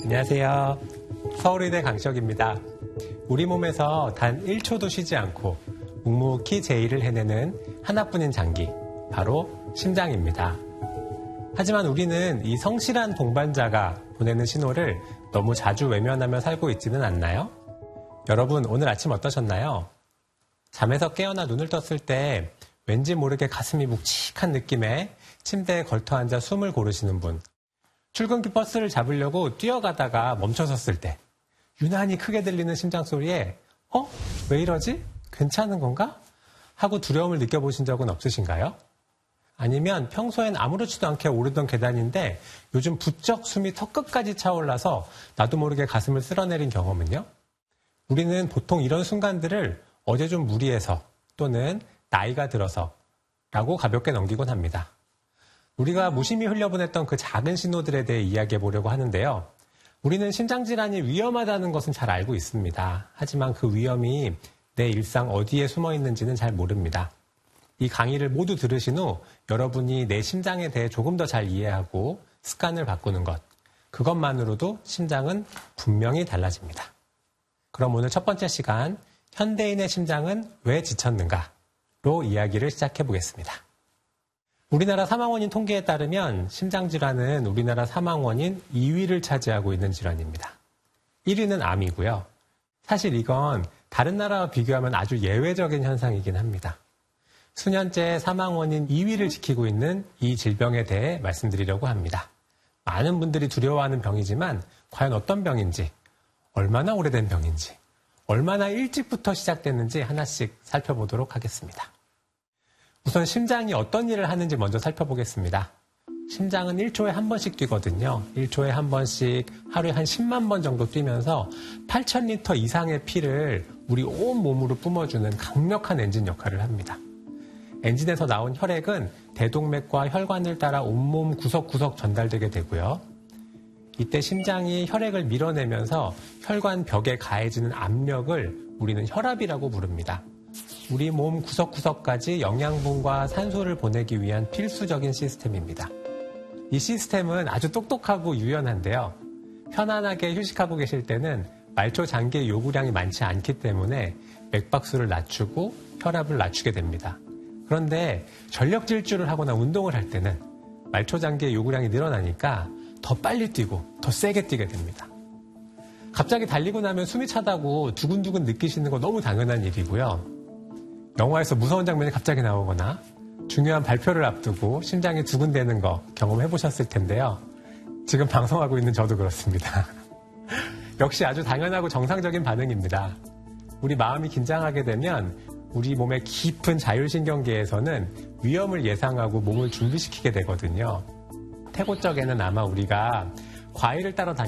안녕하세요. 서울의대 강시혁입니다. 우리 몸에서 단 1초도 쉬지 않고 묵묵히 제1을 해내는 하나뿐인 장기, 바로 심장입니다. 하지만 우리는 이 성실한 동반자가 보내는 신호를 너무 자주 외면하며 살고 있지는 않나요? 여러분, 오늘 아침 어떠셨나요? 잠에서 깨어나 눈을 떴을 때 왠지 모르게 가슴이 묵직한 느낌에 침대에 걸터 앉아 숨을 고르시는 분, 출근길 버스를 잡으려고 뛰어가다가 멈춰섰을 때 유난히 크게 들리는 심장 소리에 왜 이러지? 괜찮은 건가? 하고 두려움을 느껴보신 적은 없으신가요? 아니면 평소엔 아무렇지도 않게 오르던 계단인데 요즘 부쩍 숨이 턱끝까지 차올라서 나도 모르게 가슴을 쓸어내린 경험은요? 우리는 보통 이런 순간들을 어제 좀 무리해서 또는 나이가 들어서 라고 가볍게 넘기곤 합니다. 우리가 무심히 흘려보냈던 그 작은 신호들에 대해 이야기해 보려고 하는데요. 우리는 심장질환이 위험하다는 것은 잘 알고 있습니다. 하지만 그 위험이 내 일상 어디에 숨어 있는지는 잘 모릅니다. 이 강의를 모두 들으신 후 여러분이 내 심장에 대해 조금 더 잘 이해하고 습관을 바꾸는 것, 그것만으로도 심장은 분명히 달라집니다. 그럼 오늘 첫 번째 시간, 현대인의 심장은 왜 지쳤는가로 이야기를 시작해 보겠습니다. 우리나라 사망원인 통계에 따르면 심장질환은 우리나라 사망원인 2위를 차지하고 있는 질환입니다. 1위는 암이고요. 사실 이건 다른 나라와 비교하면 아주 예외적인 현상이긴 합니다. 수년째 사망원인 2위를 지키고 있는 이 질병에 대해 말씀드리려고 합니다. 많은 분들이 두려워하는 병이지만 과연 어떤 병인지, 얼마나 오래된 병인지, 얼마나 일찍부터 시작됐는지 하나씩 살펴보도록 하겠습니다. 우선 심장이 어떤 일을 하는지 먼저 살펴보겠습니다. 심장은 1초에 한 번씩 뛰거든요. 1초에 한 번씩 하루에 한 10만 번 정도 뛰면서 8,000리터 이상의 피를 우리 온 몸으로 뿜어주는 강력한 엔진 역할을 합니다. 엔진에서 나온 혈액은 대동맥과 혈관을 따라 온몸 구석구석 전달되게 되고요. 이때 심장이 혈액을 밀어내면서 혈관 벽에 가해지는 압력을 우리는 혈압이라고 부릅니다. 우리 몸 구석구석까지 영양분과 산소를 보내기 위한 필수적인 시스템입니다. 이 시스템은 아주 똑똑하고 유연한데요. 편안하게 휴식하고 계실 때는 말초 장기의 요구량이 많지 않기 때문에 맥박수를 낮추고 혈압을 낮추게 됩니다. 그런데 전력 질주를 하거나 운동을 할 때는 말초 장기의 요구량이 늘어나니까 더 빨리 뛰고 더 세게 뛰게 됩니다. 갑자기 달리고 나면 숨이 차다고 두근두근 느끼시는 거 너무 당연한 일이고요. 영화에서 무서운 장면이 갑자기 나오거나 중요한 발표를 앞두고 심장이 두근대는 거 경험해 보셨을 텐데요. 지금 방송하고 있는 저도 그렇습니다. 역시 아주 당연하고 정상적인 반응입니다. 우리 마음이 긴장하게 되면 우리 몸의 깊은 자율신경계에서는 위험을 예상하고 몸을 준비시키게 되거든요. 태고적에는 아마 우리가 과일을 따러